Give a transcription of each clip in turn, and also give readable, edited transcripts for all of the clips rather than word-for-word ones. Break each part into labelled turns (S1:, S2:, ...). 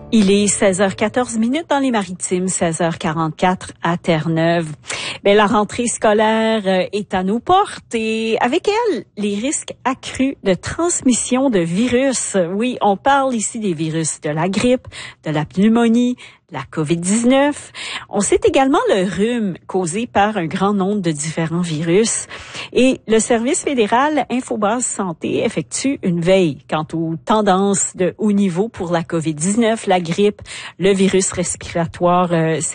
S1: Il est 16h14 dans les Maritimes, 16h44 à Terre-Neuve. La rentrée scolaire est à nos portes et avec elle, les risques accrus de transmission de virus. Oui, on parle ici des virus de la grippe, de la pneumonie, la COVID-19. On sait également le rhume causé par un grand nombre de différents virus. Et le service fédéral Infobase Santé effectue une veille quant aux tendances de haut niveau pour la COVID-19, la grippe, le virus respiratoire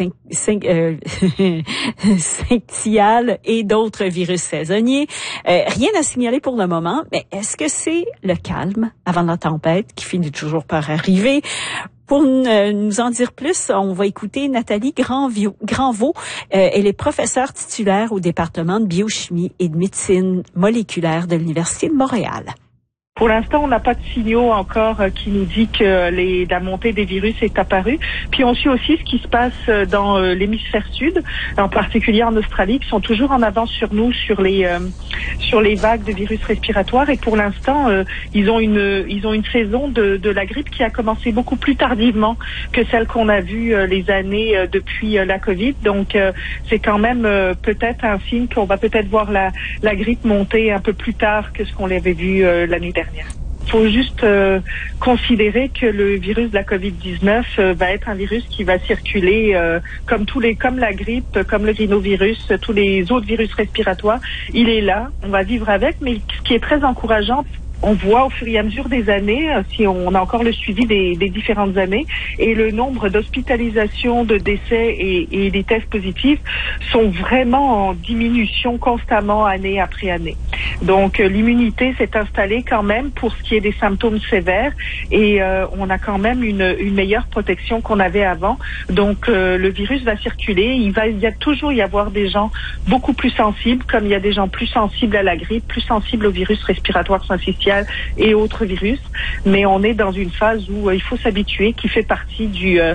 S1: syncytial et d'autres virus saisonniers. Rien à signaler pour le moment, mais est-ce que c'est le calme avant la tempête qui finit toujours par arriver? Pour nous en dire plus, on va écouter Nathalie Granvaux. Elle est professeure titulaire au département de biochimie et de médecine moléculaire de l'Université de Montréal.
S2: Pour l'instant, on n'a pas de signaux encore qui nous dit que la montée des virus est apparue. Puis on suit aussi ce qui se passe dans l'hémisphère sud, en particulier en Australie, qui sont toujours en avance sur nous sur les vagues de virus respiratoires. Et pour l'instant, ils ont une saison de la grippe qui a commencé beaucoup plus tardivement que celle qu'on a vue les années depuis la COVID. Donc c'est quand même peut-être un signe qu'on va peut-être voir la grippe monter un peu plus tard que ce qu'on l'avait vu l'année dernière. Il faut juste considérer que le virus de la COVID-19 va être un virus qui va circuler comme la grippe, comme le rhinovirus, tous les autres virus respiratoires. Il est là, on va vivre avec, mais ce qui est très encourageant, on voit au fur et à mesure des années, si on a encore le suivi des différentes années, et le nombre d'hospitalisations, de décès et des tests positifs sont vraiment en diminution constamment année après année. Donc l'immunité s'est installée quand même pour ce qui est des symptômes sévères et on a quand même une meilleure protection qu'on avait avant. Donc le virus va circuler, il va toujours y avoir des gens beaucoup plus sensibles, comme il y a des gens plus sensibles à la grippe, plus sensibles au virus respiratoire syncytial et autres virus, mais on est dans une phase où il faut s'habituer, qui fait partie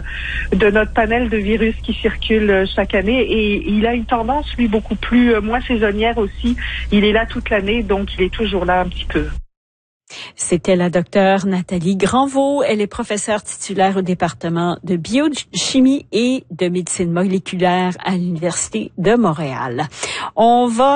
S2: de notre panel de virus qui circule chaque année, et il a une tendance, lui, beaucoup plus moins saisonnière aussi. Il est là toute l'année, donc il est toujours là un petit peu.
S1: C'était la docteure Nathalie Granvaux. Elle est professeure titulaire au département de biochimie et de médecine moléculaire à l'Université de Montréal. On va